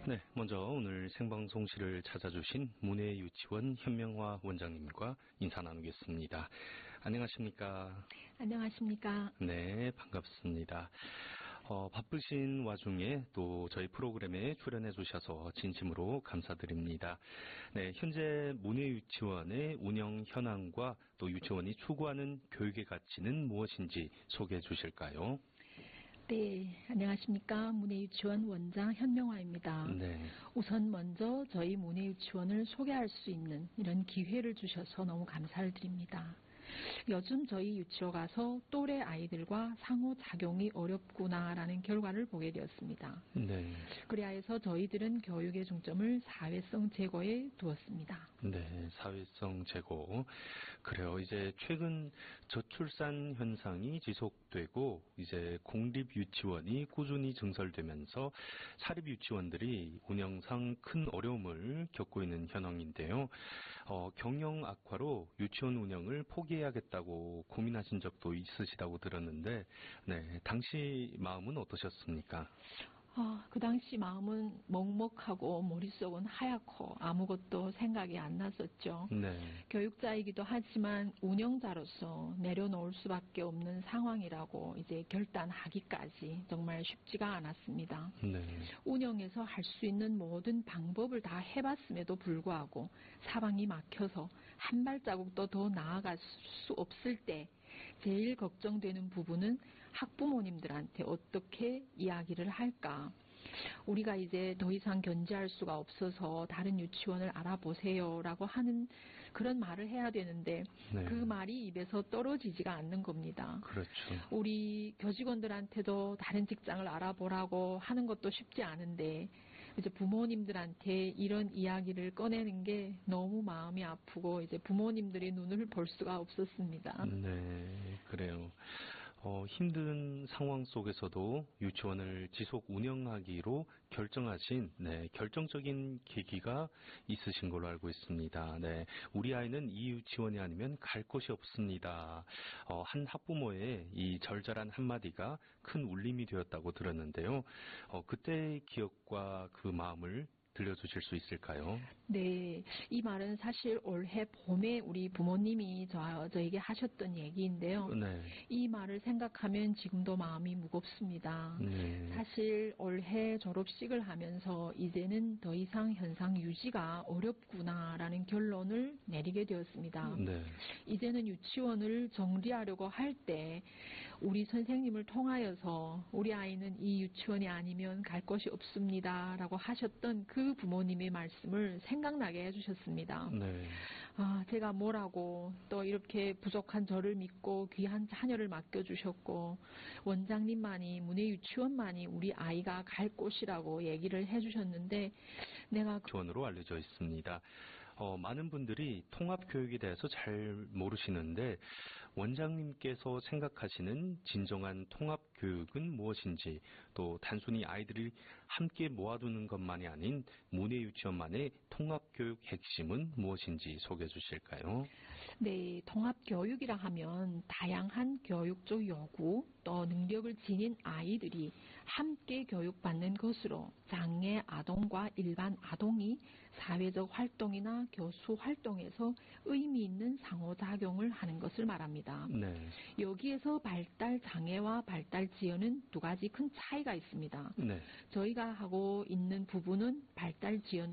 네, 먼저 오늘 생방송실을 찾아주신 문해유치원 현명화 원장님과 인사 나누겠습니다. 안녕하십니까? 안녕하십니까? 네, 반갑습니다. 바쁘신 와중에 또 저희 프로그램에 출연해 주셔서 진심으로 감사드립니다. 네, 현재 문해유치원의 운영 현황과 또 유치원이 추구하는 교육의 가치는 무엇인지 소개해 주실까요? 네, 안녕하십니까? 문해유치원 원장 현명화입니다. 네. 우선 먼저 저희 문해유치원을 소개할 수 있는 이런 기회를 주셔서 너무 감사를 드립니다. 요즘 저희 유치원 가서 또래 아이들과 상호작용이 어렵구나라는 결과를 보게 되었습니다. 네. 그래야 해서 저희들은 교육의 중점을 사회성 제고에 두었습니다. 네, 사회성 제고. 그래요. 이제 최근 저출산 현상이 지속되고 이제 공립 유치원이 꾸준히 증설되면서 사립 유치원들이 운영상 큰 어려움을 겪고 있는 현황인데요. 경영 악화로 유치원 운영을 포기해야겠다고 고민하신 적도 있으시다고 들었는데, 네, 당시 마음은 어떠셨습니까? 그 당시 마음은 먹먹하고 머릿속은 하얗고 아무것도 생각이 안 났었죠. 네. 교육자이기도 하지만 운영자로서 내려놓을 수밖에 없는 상황이라고 이제 결단하기까지 정말 쉽지가 않았습니다. 네. 운영에서 할 수 있는 모든 방법을 다 해봤음에도 불구하고 사방이 막혀서 한 발자국도 더 나아갈 수 없을 때 제일 걱정되는 부분은 학부모님들한테 어떻게 이야기를 할까. 우리가 이제 더 이상 견제할 수가 없어서 다른 유치원을 알아보세요라고 하는 그런 말을 해야 되는데 네. 그 말이 입에서 떨어지지가 않는 겁니다. 그렇죠. 우리 교직원들한테도 다른 직장을 알아보라고 하는 것도 쉽지 않은데 이제 부모님들한테 이런 이야기를 꺼내는 게 너무 마음이 아프고 이제 부모님들의 눈을 볼 수가 없었습니다. 네, 그래요. 힘든 상황 속에서도 유치원을 지속 운영하기로 결정하신 결정적인 계기가 있으신 걸로 알고 있습니다. 네, 우리 아이는 이 유치원이 아니면 갈 곳이 없습니다. 한 학부모의 이 절절한 한마디가 큰 울림이 되었다고 들었는데요. 그때의 기억과 그 마음을 들려주실 수 있을까요? 네, 이 말은 사실 올해 봄에 우리 부모님이 저에게 하셨던 얘기인데요. 네. 이 말을 생각하면 지금도 마음이 무겁습니다. 네. 사실 올해 졸업식을 하면서 이제는 더 이상 현상 유지가 어렵구나라는 결론을 내리게 되었습니다. 네. 이제는 유치원을 정리하려고 할 때 우리 선생님을 통하여서 우리 아이는 이 유치원이 아니면 갈 곳이 없습니다라고 하셨던 그 부모님의 말씀을 생각나게 해주셨습니다. 네. 제가 뭐라고 또 이렇게 부족한 저를 믿고 귀한 자녀를 맡겨주셨고 원장님만이 문해유치원만이 우리 아이가 갈 곳이라고 얘기를 해주셨는데 내가 유치원으로 알려져 있습니다. 많은 분들이 통합교육에 대해서 잘 모르시는데 원장님께서 생각하시는 진정한 통합교육은 무엇인지 또 단순히 아이들이 함께 모아두는 것만이 아닌 문해유치원만의 통합교육 핵심은 무엇인지 소개해 주실까요? 네, 통합교육이라 하면 다양한 교육적 요구 또 능력을 지닌 아이들이 함께 교육받는 것으로 장애 아동과 일반 아동이 사회적 활동이나 교수 활동에서 의미 있는 상호작용을 하는 것을 말합니다. 네. 여기에서 발달 장애와 발달 지연은 두 가지 큰 차이가 있습니다. 네. 저희가 하고 있는 부분은 발달 지연